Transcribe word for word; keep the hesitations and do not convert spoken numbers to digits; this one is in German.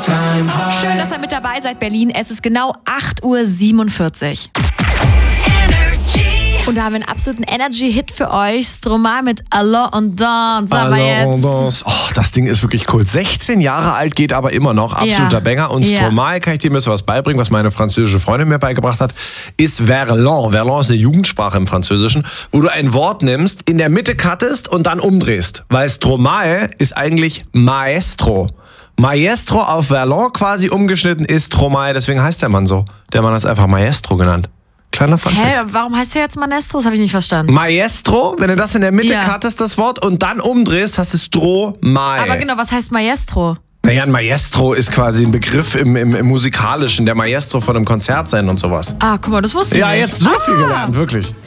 Schön, dass ihr mit dabei seid, Berlin. Es ist genau acht Uhr siebenundvierzig. Und da haben wir einen absoluten Energy-Hit für euch. Stromae mit Alors on Danse. Alors on Danse. Oh, das Ding ist wirklich cool. sechzehn Jahre alt, geht aber immer noch. Absoluter Ja. Banger. Und Ja. Stromae, kann ich dir ein bisschen was beibringen, was meine französische Freundin mir beigebracht hat, ist Verlan. Verlan ist eine Jugendsprache im Französischen, wo du ein Wort nimmst, in der Mitte cuttest und dann umdrehst. Weil Stromae ist eigentlich Maestro. Maestro auf Verlan quasi umgeschnitten ist Stromae. Deswegen heißt der Mann so. Der Mann ist einfach Maestro genannt. Kleiner Fun Fact. Hä, warum heißt der jetzt Maestro? Das habe ich nicht verstanden. Maestro, wenn du das in der Mitte Ja. cuttest, das Wort, und dann umdrehst, hast du Stromae. Aber genau, was heißt Maestro? Naja, ein Maestro ist quasi ein Begriff im, im, im Musikalischen. Der Maestro von einem Konzert sein und sowas. Ah, guck mal, das wusste ich Ja, nicht. jetzt so viel gelernt, wirklich.